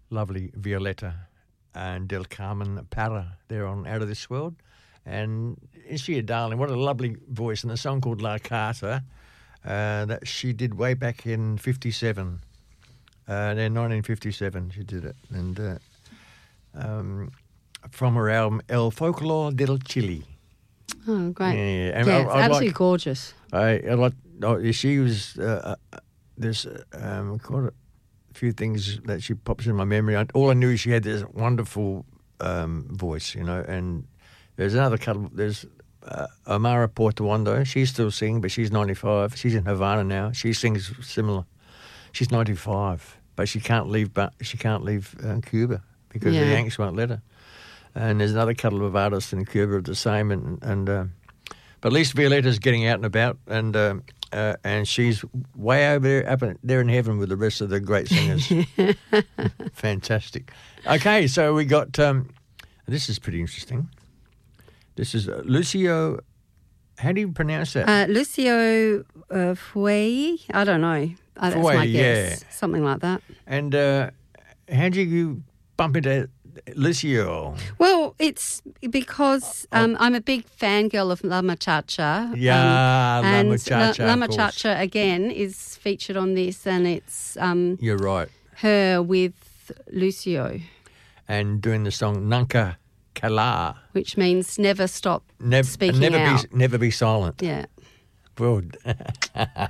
lovely Violetta and Del Carmen Parra. They're on Out of This World. And is she a darling? What a lovely voice. And the song called La Carta that she did way back in 57. In 1957 she did it. And from her album El Folklore del Chile. Oh, great. Yeah, and it's absolutely gorgeous. She was, there's quite a few things that she pops in my memory. All I knew is she had this wonderful voice, and there's another couple, there's Amara Portuondo. She's still singing, but she's 95. She's in Havana now. She sings similar. She's 95, but she can't leave Cuba because the Yanks won't let her. And there's another couple of artists in Cuba the same, but at least Violetta's getting out and about, and she's way over there in heaven with the rest of the great singers. Fantastic. Okay, so we got this is pretty interesting. This is Lucio. How do you pronounce that? Lucio Fuey. I don't know. That's my guess. Yeah. Something like that. And how do you bump into Lucio? Well, it's because I'm a big fangirl of La Muchacha. Yeah, La Muchacha. La Muchacha, again, is featured on this, and it's you're right. Her with Lucio. And doing the song Nunca Calar. Which means never stop speaking out. Never be silent. Yeah. Well,